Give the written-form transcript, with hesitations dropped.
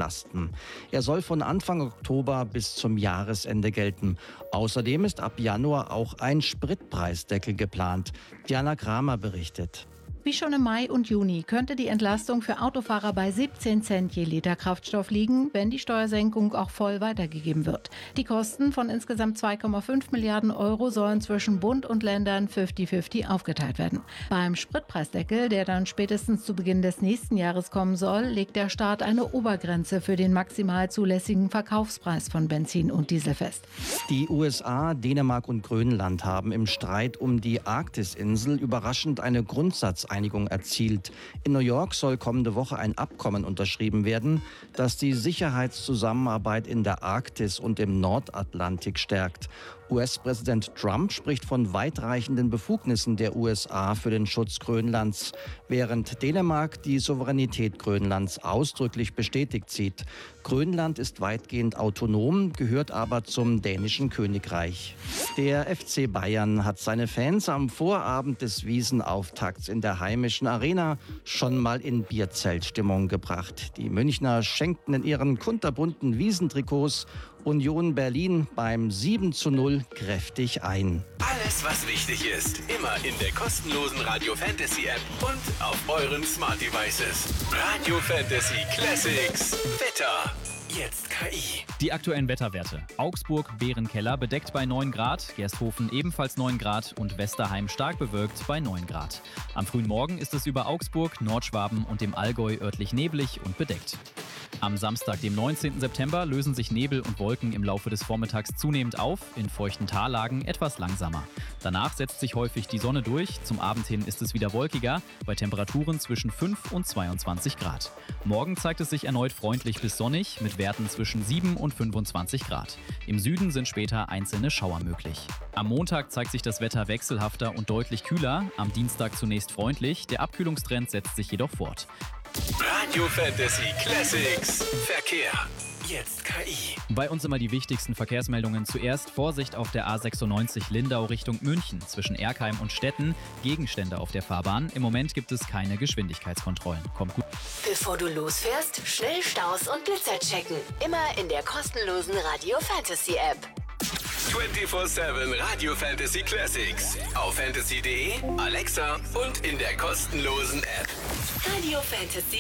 entlasten. Er soll von Anfang Oktober bis zum Jahresende gelten. Außerdem ist ab Januar auch ein Spritpreisdeckel geplant. Diana Kramer berichtet. Wie schon im Mai und Juni könnte die Entlastung für Autofahrer bei 17 Cent je Liter Kraftstoff liegen, wenn die Steuersenkung auch voll weitergegeben wird. Die Kosten von insgesamt 2,5 Milliarden Euro sollen zwischen Bund und Ländern 50-50 aufgeteilt werden. Beim Spritpreisdeckel, der dann spätestens zu Beginn des nächsten Jahres kommen soll, legt der Staat eine Obergrenze für den maximal zulässigen Verkaufspreis von Benzin und Diesel fest. Die USA, Dänemark und Grönland haben im Streit um die Arktisinsel überraschend eine Grundsatzeinigung erzielt. In New York soll kommende Woche ein Abkommen unterschrieben werden, das die Sicherheitszusammenarbeit in der Arktis und im Nordatlantik stärkt. US-Präsident Trump spricht von weitreichenden Befugnissen der USA für den Schutz Grönlands, während Dänemark die Souveränität Grönlands ausdrücklich bestätigt sieht. Grönland ist weitgehend autonom, gehört aber zum dänischen Königreich. Der FC Bayern hat seine Fans am Vorabend des Wiesenauftakts in der heimischen Arena schon mal in Bierzeltstimmung gebracht. Die Münchner schenkten in ihren kunterbunten Wiesentrikots Union Berlin beim 7:0 kräftig ein. Alles, was wichtig ist, immer in der kostenlosen Radio Fantasy App und auf euren Smart Devices. Radio Fantasy Classics. Wetter. Jetzt KI. Die aktuellen Wetterwerte. Augsburg, Bärenkeller bedeckt bei 9 Grad, Gersthofen ebenfalls 9 Grad und Westerheim stark bewölkt bei 9 Grad. Am frühen Morgen ist es über Augsburg, Nordschwaben und dem Allgäu örtlich neblig und bedeckt. Am Samstag, dem 19. September, lösen sich Nebel und Wolken im Laufe des Vormittags zunehmend auf, in feuchten Tallagen etwas langsamer. Danach setzt sich häufig die Sonne durch, zum Abend hin ist es wieder wolkiger, bei Temperaturen zwischen 5 und 22 Grad. Morgen zeigt es sich erneut freundlich bis sonnig, mit Werten zwischen 7 und 25 Grad. Im Süden sind später einzelne Schauer möglich. Am Montag zeigt sich das Wetter wechselhafter und deutlich kühler, am Dienstag zunächst freundlich, der Abkühlungstrend setzt sich jedoch fort. Radio Fantasy Classics. Verkehr. Jetzt KI. Bei uns immer die wichtigsten Verkehrsmeldungen. Zuerst Vorsicht auf der A96 Lindau Richtung München. Zwischen Erkheim und Stetten Gegenstände auf der Fahrbahn. Im Moment gibt es keine Geschwindigkeitskontrollen. Kommt gut. Bevor du losfährst, schnell Staus und Blitzer checken. Immer in der kostenlosen Radio Fantasy App. 24/7 Radio Fantasy Classics. Auf fantasy.de, Alexa und in der kostenlosen App. Radio Fantasy.